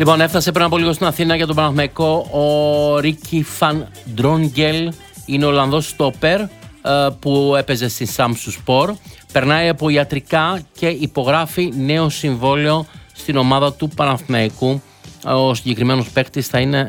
Λοιπόν, έφτασε πριν από λίγο στην Αθήνα για τον Παναθηναϊκό ο Ρίκι Φαν Ντρόγγελ. Είναι ο Ολλανδός στόπερ που έπαιζε στη Σάμσουσπορ. Περνάει από ιατρικά και υπογράφει νέο συμβόλαιο στην ομάδα του Παναθηναϊκού. Ο συγκεκριμένος παίκτης θα είναι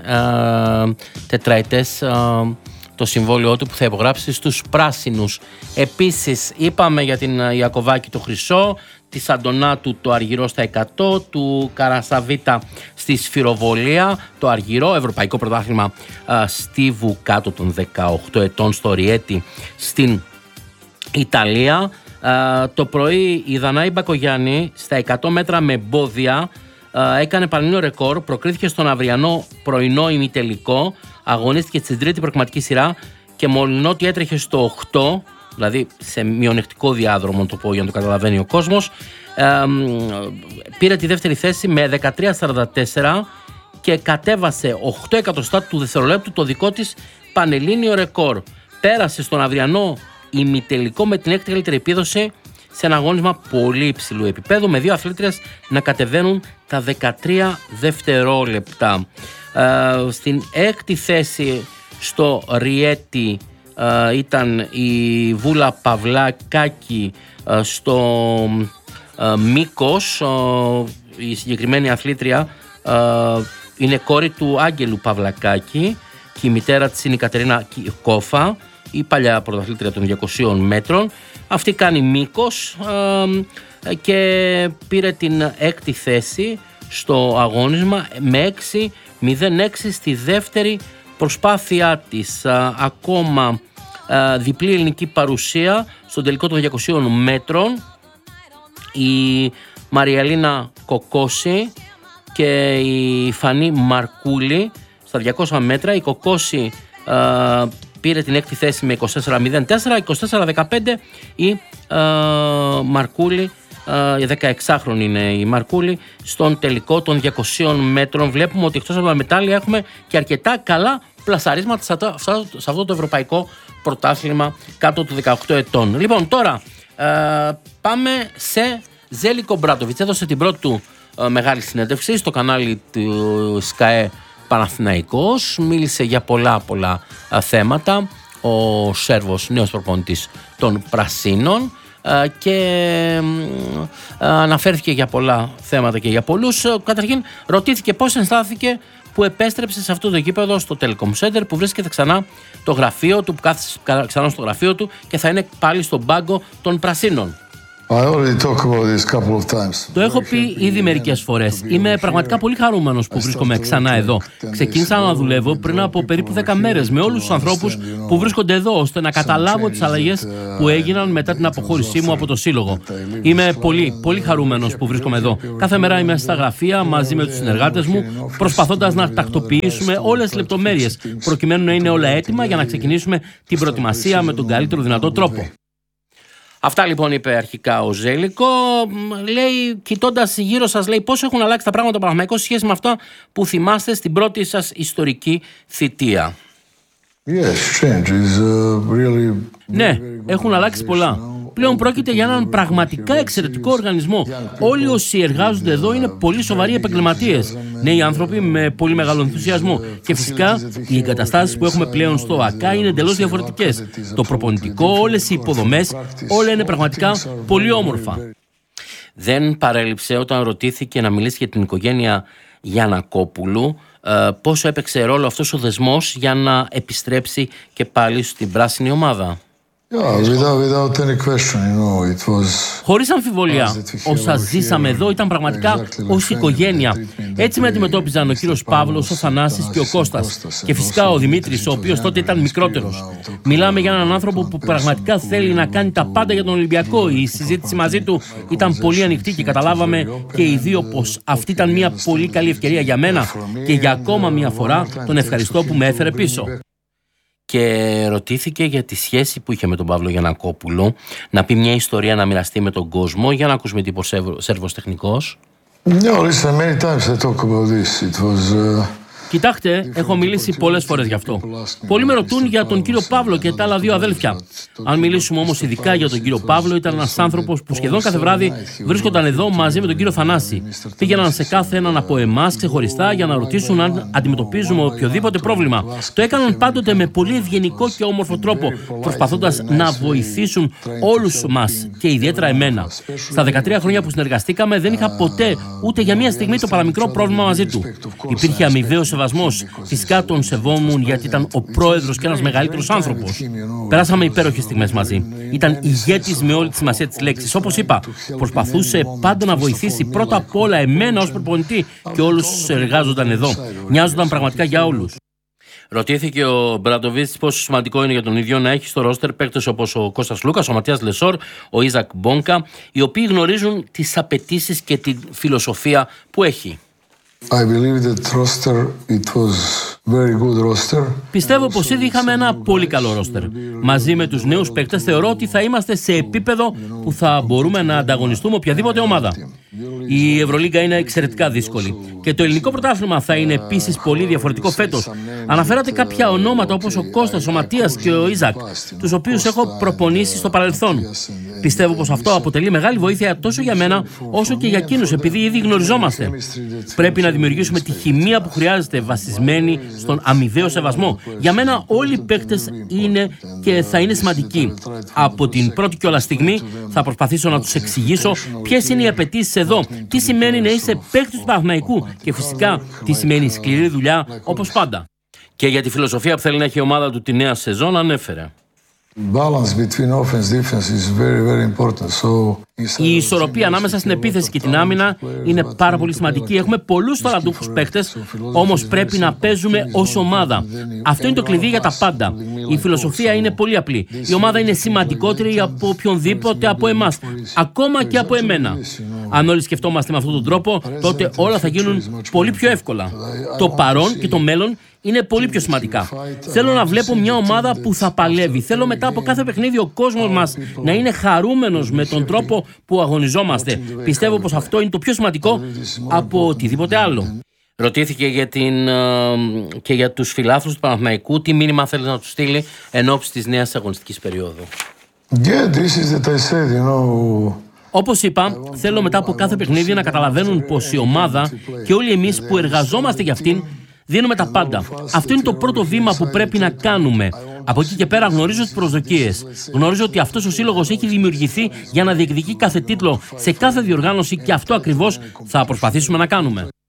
τετραετές το συμβόλαιό του που θα υπογράψει στους πράσινους. Επίσης είπαμε για την Ιακωβάκη το χρυσό, τη Αντωνάτου το αργυρό στα 100, του Καρασαβίτα στη σφυροβολία το αργυρό, ευρωπαϊκό πρωτάθλημα Στίβου κάτω των 18 ετών στο Ριέτι στην Ιταλία. Το πρωί η Δανάη Μπακογιάννη στα 100 μέτρα με μπόδια έκανε πανελλήνιο ρεκόρ, προκρίθηκε στον αυριανό πρωινό ημιτελικό, αγωνίστηκε στην τρίτη προκριματική σειρά και μολονότι έτρεχε στο 8, δηλαδή σε μειονεκτικό διάδρομο, το πω για να το καταλαβαίνει ο κόσμος, πήρε τη δεύτερη θέση με 13.44 και κατέβασε 8 εκατοστά του δευτερολέπτου το δικό της πανελλήνιο ρεκόρ. Πέρασε στον αυριανό ημιτελικό με την έκτη καλύτερη επίδοση σε ένα αγώνισμα πολύ υψηλού επίπεδου, με δύο αθλήτριες να κατεβαίνουν τα 13 δευτερόλεπτα. Στην έκτη θέση στο Ριέτι ήταν η Βούλα Παυλακάκη. Στο Μήκος η συγκεκριμένη αθλήτρια είναι κόρη του Άγγελου Παυλακάκη και η μητέρα της είναι η Κατερίνα Κόφα, η παλιά πρωταθλήτρια των 200 μέτρων. Αυτή κάνει Μήκος και πήρε την έκτη θέση στο αγώνισμα με 6-0-6 στη δεύτερη προσπάθειά της. Ακόμα διπλή ελληνική παρουσία στον τελικό των 200 μέτρων, η Μαριαλίνα Κοκόση και η Φανή Μαρκούλη στα 200 μέτρα. Η Κοκόση πήρε την έκτη θέση με 24-04, 24-15 η Μαρκούλη, η 16χρονη είναι η Μαρκούλη, στον τελικό των 200 μέτρων. Βλέπουμε ότι εκτός από τα μετάλλια έχουμε και αρκετά καλά πλασαρίσματα σε αυτό το ευρωπαϊκό πρωτάθλημα κάτω του 18 ετών. Λοιπόν, τώρα πάμε σε Ζέλικο Μπράντοβιτς. Έδωσε την πρώτη του μεγάλη συνέντευξη στο κανάλι του ΣΚΑΕ Παναθηναϊκός. Μίλησε για πολλά θέματα ο Σέρβος νέος προπονητής των Πρασίνων και αναφέρθηκε για πολλά θέματα και για πολλούς. Καταρχήν ρωτήθηκε πώς αισθάνθηκε που επέστρεψε σε αυτό το γήπεδο στο Telecom Center, που βρίσκεται ξανά το γραφείο του, που κάθισε ξανά στο γραφείο του και θα είναι πάλι στον πάγκο των Πρασίνων. Το έχω πει ήδη μερικές φορές. Είμαι πραγματικά πολύ χαρούμενος που βρίσκομαι ξανά εδώ. Ξεκίνησα να δουλεύω πριν από περίπου 10 μέρες με όλους τους ανθρώπους που βρίσκονται εδώ, ώστε να καταλάβω τις αλλαγές που έγιναν μετά την αποχώρησή μου από το σύλλογο. Είμαι πολύ χαρούμενος που βρίσκομαι εδώ. Κάθε μέρα είμαι στα γραφεία μαζί με τους συνεργάτες μου, προσπαθώντας να τακτοποιήσουμε όλες τις λεπτομέρειες, προκειμένου να είναι όλα έτοιμα για να ξεκινήσουμε την προετοιμασία με τον καλύτερο δυνατό τρόπο. Αυτά λοιπόν είπε αρχικά ο Ζέλικο. Λέει, κοιτώντας γύρω σας, λέει, πώς έχουν αλλάξει τα πράγματα στο Παναθηναϊκό σε σχέση με αυτά που θυμάστε στην πρώτη σας ιστορική θητεία. Ναι, έχουν αλλάξει πολλά. Πλέον πρόκειται για έναν πραγματικά εξαιρετικό οργανισμό. Όλοι όσοι εργάζονται εδώ είναι πολύ σοβαροί επαγγελματίες. Νέοι άνθρωποι με πολύ μεγάλο ενθουσιασμό. Και φυσικά οι εγκαταστάσεις που έχουμε πλέον στο ΑΚΑ είναι εντελώς διαφορετικές. Το προπονητικό, όλες οι υποδομές, όλα είναι πραγματικά πολύ όμορφα. Δεν παρέλειψε όταν ρωτήθηκε να μιλήσει για την οικογένεια Γιαννακόπουλου, πόσο έπαιξε ρόλο αυτός ο δεσμός για να επιστρέψει και πάλι στην πράσινη ομάδα. Χωρίς αμφιβολία, όσα ζήσαμε εδώ ήταν πραγματικά ως οικογένεια. Έτσι με αντιμετώπιζαν ο κύριος Παύλος, ο Θανάσης και ο Κώστας. Και φυσικά ο Δημήτρης, ο οποίος τότε ήταν μικρότερος. Μιλάμε για έναν άνθρωπο που πραγματικά θέλει να κάνει τα πάντα για τον Ολυμπιακό. Η συζήτηση μαζί του ήταν πολύ ανοιχτή και καταλάβαμε και οι δύο πως αυτή ήταν μια πολύ καλή ευκαιρία για μένα και για ακόμα μια φορά τον ευχαριστώ που με έφερε πίσω. Και ρωτήθηκε για τη σχέση που είχε με τον Παύλο Γιαννακόπουλο, να πει μια ιστορία να μοιραστεί με τον κόσμο. Για να ακούσουμε τι είπε ο Σέρβος τεχνικός. Κοιτάξτε, έχω μιλήσει πολλές φορές γι' αυτό. Πολλοί με ρωτούν για τον κύριο Παύλο και τα άλλα δύο αδέλφια. Αν μιλήσουμε όμως ειδικά για τον κύριο Παύλο, ήταν ένας άνθρωπος που σχεδόν κάθε βράδυ βρίσκονταν εδώ μαζί με τον κύριο Θανάση. Πήγαιναν σε κάθε έναν από εμάς ξεχωριστά για να ρωτήσουν αν αντιμετωπίζουμε οποιοδήποτε πρόβλημα. Το έκαναν πάντοτε με πολύ ευγενικό και όμορφο τρόπο, προσπαθώντας να βοηθήσουν όλους μας και ιδιαίτερα εμένα. Στα 13 χρόνια που συνεργαστήκαμε, δεν είχα ποτέ ούτε για μία στιγμή το παραμικρό πρόβλημα μαζί του. Υπήρχε αμοιβαίος σεβασμός. Φυσικά τον σεβόμουν γιατί ήταν ο πρόεδρος και ένας μεγαλύτερος άνθρωπος. Περάσαμε υπέροχες στιγμές μαζί. Ήταν ηγέτης με όλη τη σημασία της λέξης. Όπως είπα, προσπαθούσε πάντα να βοηθήσει πρώτα απ' όλα εμένα ως προπονητή και όλους όσους εργάζονταν εδώ. Νοιάζονταν πραγματικά για όλους. Ρωτήθηκε ο Μπραντοβίτς πόσο σημαντικό είναι για τον ίδιο να έχει στο ρόστερ παίκτες όπως ο Κώστας Λούκας, ο Ματίας Λεσόρ, ο Ιζακ Μπόνκα, οι οποίοι γνωρίζουν τις απαιτήσεις και τη φιλοσοφία που έχει. Πιστεύω πως ήδη είχαμε ένα πολύ καλό ρόστερ. Μαζί με τους νέους παίκτες θεωρώ ότι θα είμαστε σε επίπεδο που θα μπορούμε να ανταγωνιστούμε οποιαδήποτε ομάδα. Η Ευρωλίγκα είναι εξαιρετικά δύσκολη και το ελληνικό πρωτάθλημα θα είναι επίσης πολύ διαφορετικό φέτος. Αναφέρατε κάποια ονόματα όπως ο Κώστας, ο Ματίας και ο Ιζακ, τους οποίους έχω προπονήσει στο παρελθόν. Πιστεύω πως αυτό αποτελεί μεγάλη βοήθεια τόσο για μένα όσο και για εκείνους, επειδή ήδη γνωριζόμαστε. Πρέπει να δημιουργήσουμε τη χημεία που χρειάζεται, βασισμένη στον αμοιβαίο σεβασμό. Για μένα όλοι οι παίκτες είναι και θα είναι σημαντικοί. Από την πρώτη κιόλας στιγμή θα προσπαθήσω να τους εξηγήσω ποιες είναι οι απαιτήσεις εδώ, τι σημαίνει να είσαι παίκτης του Παναθηναϊκού και φυσικά τι σημαίνει σκληρή δουλειά, όπως πάντα. Και για τη φιλοσοφία που θέλει να έχει η ομάδα του τη νέα σεζόν ανέφερε. Η ισορροπία ανάμεσα στην επίθεση και την άμυνα είναι πάρα πολύ σημαντική. Έχουμε πολλούς ταλαντούχους παίκτες, όμως πρέπει να παίζουμε ως ομάδα. Αυτό είναι το κλειδί για τα πάντα. Η φιλοσοφία είναι πολύ απλή. Η ομάδα είναι σημαντικότερη από οποιονδήποτε από εμάς, ακόμα και από εμένα. Αν όλοι σκεφτόμαστε με αυτόν τον τρόπο, τότε όλα θα γίνουν πολύ πιο εύκολα. Το παρόν και το μέλλον είναι πολύ πιο σημαντικά. Θέλω να βλέπω μια ομάδα που θα παλεύει. Θέλω μετά από κάθε παιχνίδι ο κόσμος μας να είναι χαρούμενος με τον τρόπο που αγωνιζόμαστε. Πιστεύω πως αυτό είναι το πιο σημαντικό από οτιδήποτε άλλο. Ρωτήθηκε και για τους φιλάθλους του Παναθηναϊκού τι μήνυμα θέλει να τους στείλει εν ώψη της νέας αγωνιστικής περίοδου. Όπως είπα, θέλω μετά από κάθε παιχνίδι να καταλαβαίνουν πως η ομάδα και όλοι εμείς που εργαζόμαστε για αυτήν δίνουμε τα πάντα. Αυτό είναι το πρώτο βήμα που πρέπει να κάνουμε. Από εκεί και πέρα γνωρίζω τις προσδοκίες. Γνωρίζω ότι αυτός ο σύλλογος έχει δημιουργηθεί για να διεκδικεί κάθε τίτλο σε κάθε διοργάνωση και αυτό ακριβώς θα προσπαθήσουμε να κάνουμε.